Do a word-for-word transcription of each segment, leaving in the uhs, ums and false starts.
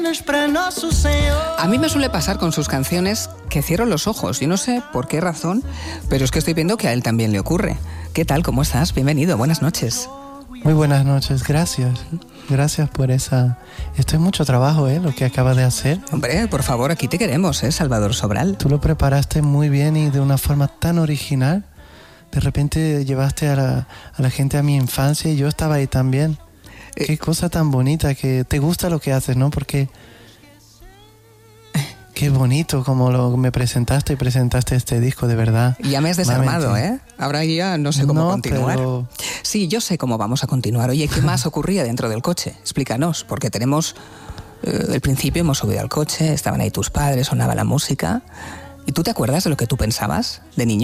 A mí me suele pasar con sus canciones que cierro los ojos. Yo no sé por qué razón, pero es que estoy viendo que a él también le ocurre. ¿Qué tal? ¿Cómo estás? Bienvenido. Buenas noches. Muy buenas noches. Gracias. Gracias por esa... Esto es mucho trabajo, ¿eh? Lo que acabas de hacer. Hombre, por favor, aquí te queremos, ¿eh? Salvador Sobral. Tú lo preparaste muy bien y de una forma tan original. De repente llevaste a la, a la gente a mi infancia y yo estaba ahí también. Eh, Qué cosa tan bonita, que te gusta lo que haces, ¿no? Porque qué bonito como lo, me presentaste y presentaste este disco, de verdad. Ya me has desarmado, ¿eh? Ahora ya no sé cómo no, continuar. Pero... Sí, yo sé cómo vamos a continuar. Oye, ¿qué más ocurría dentro del coche? Explícanos, porque tenemos... Eh, el principio hemos subido al coche, estaban ahí tus padres, sonaba la música. ¿Y tú te acuerdas de lo que tú pensabas de niño?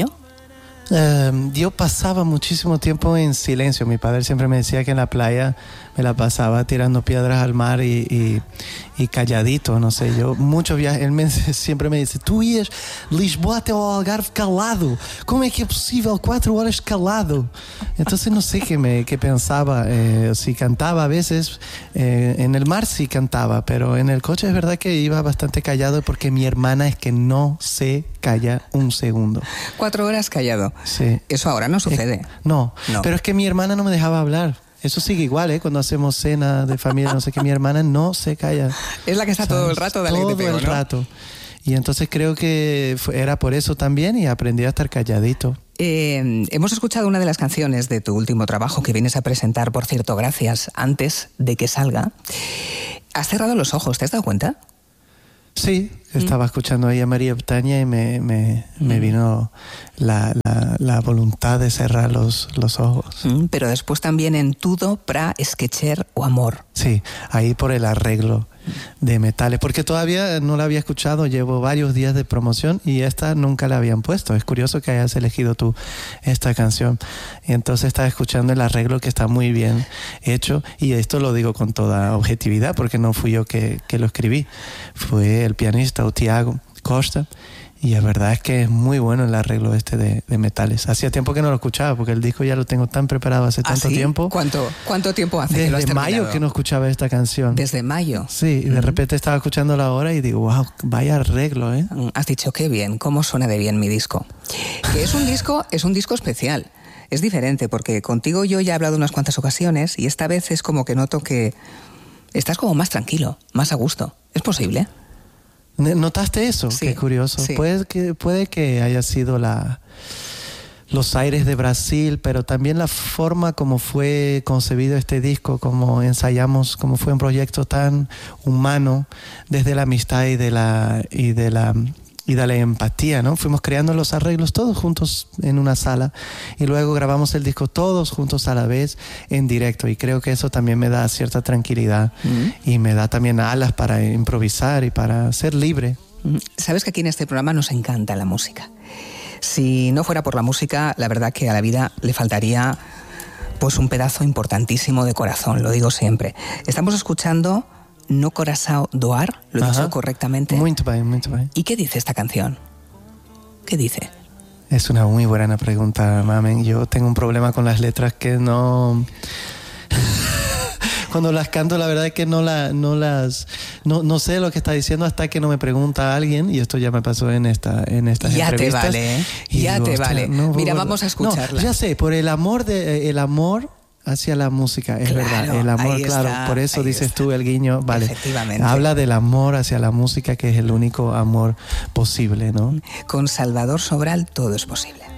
Uh, yo pasaba muchísimo tiempo en silencio. Mi padre siempre me decía que en la playa me la pasaba tirando piedras al mar y, y, y calladito, no sé, yo muchos viajes, él me, siempre me dice, tú ias Lisboa até ao Algarve calado, ¿cómo es que es posible cuatro horas calado? Entonces no sé qué, me, qué pensaba, eh, si cantaba a veces, eh, en el mar sí cantaba, pero en el coche es verdad que iba bastante callado porque mi hermana es que no se calla un segundo. Cuatro horas callado. Sí. Eso ahora no sucede. Eh, no, no, pero es que mi hermana no me dejaba hablar. Eso sigue igual, ¿eh? Cuando hacemos cena de familia, no sé qué, mi hermana no se calla. Es la que está, ¿sabes?, todo el rato, dale todo que te pego, el ¿no? rato. Y entonces creo que fue, era por eso también, y aprendí a estar calladito. Eh, hemos escuchado una de las canciones de tu último trabajo que vienes a presentar, por cierto, gracias, antes de que salga. Has cerrado los ojos, ¿te has dado cuenta? Sí, estaba mm. escuchando ahí a María Betania y me, me, mm. me vino la, la, la voluntad de cerrar los, los ojos. Mm, pero después también en Tudo pra Esquecer o Amor. Sí, ahí por el arreglo de metales, porque todavía no la había escuchado, llevo varios días de promoción y esta nunca la habían puesto. Es curioso que hayas elegido tú esta canción. Y entonces estaba escuchando el arreglo, que está muy bien hecho, y esto lo digo con toda objetividad porque no fui yo que, que lo escribí, fue el pianista o Tiago Costa. Y la verdad es que es muy bueno el arreglo este de, de metales. Hacía tiempo que no lo escuchaba porque el disco ya lo tengo tan preparado hace ¿Ah, tanto sí? tiempo. ¿Cuánto, ¿Cuánto tiempo hace Desde que lo has terminado? mayo que no escuchaba esta canción. ¿Desde mayo? Sí, y de uh-huh. repente estaba escuchándola ahora y digo, wow, vaya arreglo, ¿eh? Has dicho, qué bien, cómo suena de bien mi disco. Que es un disco, es un disco especial. Es diferente porque contigo yo ya he hablado unas cuantas ocasiones y esta vez es como que noto que estás como más tranquilo, más a gusto. ¿Es posible? ¿Notaste eso? Sí, qué curioso. Sí. Puede que, puede que haya sido la, los aires de Brasil, pero también la forma como fue concebido este disco, como ensayamos, como fue un proyecto tan humano, desde la amistad y de la, y de la, y de la empatía, ¿no? Fuimos creando los arreglos todos juntos en una sala y luego grabamos el disco todos juntos a la vez en directo, y creo que eso también me da cierta tranquilidad mm. y me da también alas para improvisar y para ser libre. Sabes que aquí en este programa nos encanta la música. Si no fuera por la música, la verdad que a la vida le faltaría pues un pedazo importantísimo de corazón, lo digo siempre. Estamos escuchando No Coração Doar, ¿lo he dicho correctamente? Muy bien, muy bien. ¿Y qué dice esta canción? ¿Qué dice? Es una muy buena pregunta, mamen. Yo tengo un problema con las letras que no... Cuando las canto, la verdad es que no, la, no las... No, no sé lo que está diciendo hasta que no me pregunta alguien, y esto ya me pasó en, esta, en estas ya entrevistas. Te vale, ¿eh? Ya digo, te vale, no, Mira, por... vamos a escucharla. No, ya sé, por el amor de... El amor hacia la música, es claro, verdad, el amor, claro, está, por eso dices está. tú el guiño, vale, efectivamente. Habla del amor hacia la música, que es el único amor posible, ¿no? Con Salvador Sobral todo es posible.